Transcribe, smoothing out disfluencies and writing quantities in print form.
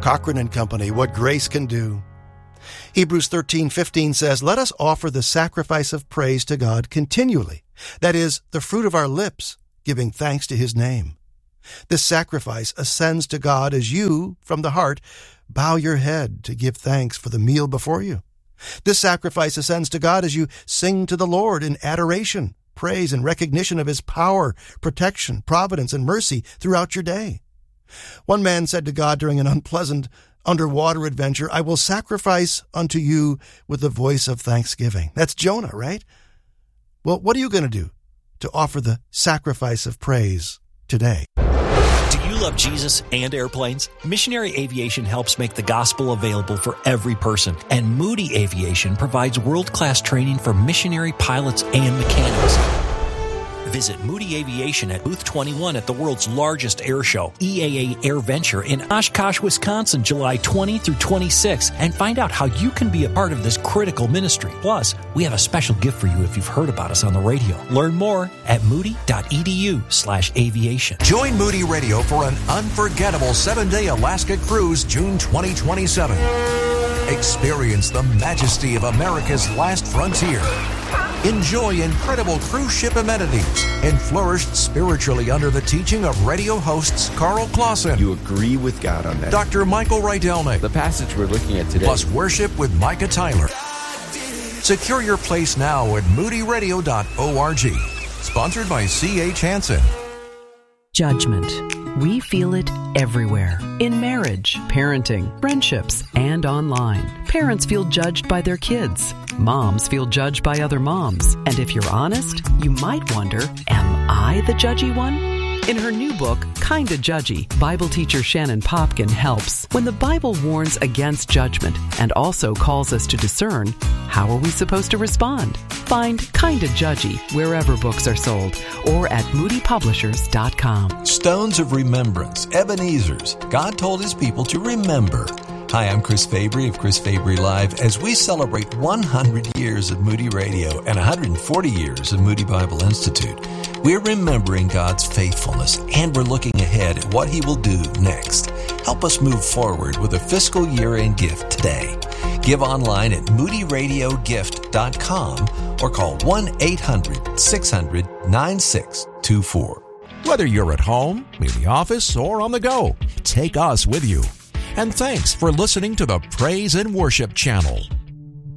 Cochran and Company, What Grace Can Do. Hebrews 13:15 says, "Let us offer the sacrifice of praise to God continually, that is, the fruit of our lips, giving thanks to His name." This sacrifice ascends to God as you, from the heart, bow your head to give thanks for the meal before you. This sacrifice ascends to God as you sing to the Lord in adoration, praise, and recognition of His power, protection, providence, and mercy throughout your day. One man said to God during an unpleasant underwater adventure, "I will sacrifice unto you with the voice of thanksgiving." That's Jonah, right? Well, what are you going to do to offer the sacrifice of praise today? Do you love Jesus and airplanes? Missionary Aviation helps make the gospel available for every person, and Moody Aviation provides world-class training for missionary pilots and mechanics. Visit Moody Aviation at Booth 21 at the world's largest air show, EAA AirVenture in Oshkosh, Wisconsin, July 20 through 26, and find out how you can be a part of this critical ministry. Plus, we have a special gift for you if you've heard about us on the radio. Learn more at moody.edu/aviation. Join Moody Radio for an unforgettable 7-day Alaska cruise, June 2027. Experience the majesty of America's last frontier. Enjoy incredible cruise ship amenities and flourish spiritually under the teaching of radio hosts Carl Clausen. You agree with God on that. Dr. Michael Rydelnik. The passage we're looking at today. Plus worship with Micah Tyler. Secure your place now at moodyradio.org. Sponsored by C.H. Hansen. Judgment. We feel it everywhere. In marriage, parenting, friendships, and online. Parents feel judged by their kids. Moms feel judged by other moms. And if you're honest, you might wonder, am I the judgy one? In her new book, Kinda Judgy, Bible teacher Shannon Popkin helps. When the Bible warns against judgment and also calls us to discern, how are we supposed to respond? Find Kinda Judgy wherever books are sold or at moodypublishers.com. Stones of Remembrance, Ebenezer's. God told His people to remember. Hi, I'm Chris Fabry of Chris Fabry Live. As we celebrate 100 years of Moody Radio and 140 years of Moody Bible Institute, we're remembering God's faithfulness and we're looking ahead at what He will do next. Help us move forward with a fiscal year-end gift today. Give online at moodyradiogift.com or call 1-800-600-9624. Whether you're at home, in the office, or on the go, take us with you. And thanks for listening to the Praise and Worship Channel.